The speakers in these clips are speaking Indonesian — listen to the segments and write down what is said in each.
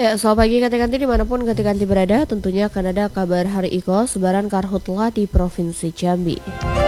Ya, selamat pagi Kati-Kanti dimanapun Kati-Kanti berada. Tentunya akan ada kabar hari Iko sebaran karhutla di Provinsi Jambi.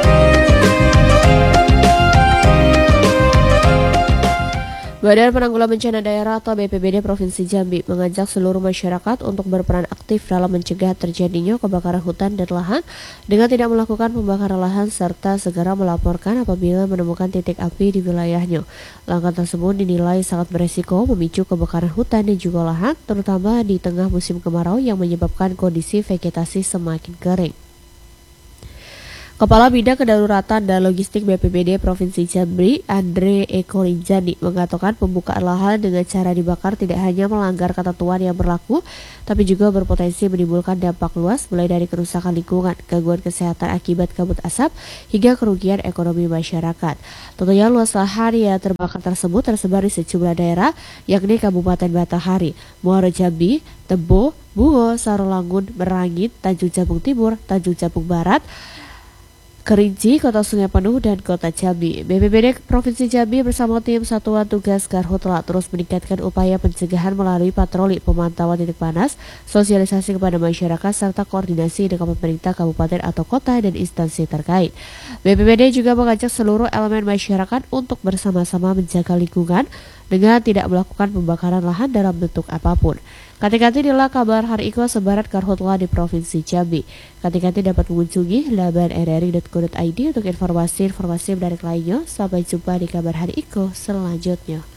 Badan Penanggulangan Bencana Daerah atau BPBD Provinsi Jambi mengajak seluruh masyarakat untuk berperan aktif dalam mencegah terjadinya kebakaran hutan dan lahan dengan tidak melakukan pembakaran lahan serta segera melaporkan apabila menemukan titik api di wilayahnya. Langkah tersebut dinilai sangat beresiko memicu kebakaran hutan dan juga lahan, terutama di tengah musim kemarau yang menyebabkan kondisi vegetasi semakin kering. Kepala Bidang Kedaruratan dan Logistik BPBD Provinsi Jambi, Andre Eko Rinjani, mengatakan pembukaan lahan dengan cara dibakar tidak hanya melanggar ketentuan yang berlaku, tapi juga berpotensi menimbulkan dampak luas mulai dari kerusakan lingkungan, gangguan kesehatan akibat kabut asap, hingga kerugian ekonomi masyarakat. Tentunya luas lahan yang terbakar tersebut tersebar di sejumlah daerah, yakni Kabupaten Batanghari, Muaro Jambi, Tebo, Bungo, Sarolangun, Merangin, Tanjung Jabung Timur, Tanjung Jabung Barat, Kerinci, Kota Sungai Penuh, dan Kota Jambi. BPBD Provinsi Jambi bersama tim Satuan Tugas Karhutla terus meningkatkan upaya pencegahan melalui patroli, pemantauan titik panas, sosialisasi kepada masyarakat, serta koordinasi dengan pemerintah kabupaten atau kota dan instansi terkait. BPBD juga mengajak seluruh elemen masyarakat untuk bersama-sama menjaga lingkungan dengan tidak melakukan pembakaran lahan dalam bentuk apapun. Kati-Kanti inilah kabar hari Iko sebarat karhutla di Provinsi Jambi. Kati-Kanti dapat mengunjungi laman rri.co.id untuk informasi menarik lainnya. Sampai jumpa di kabar hari Iko selanjutnya.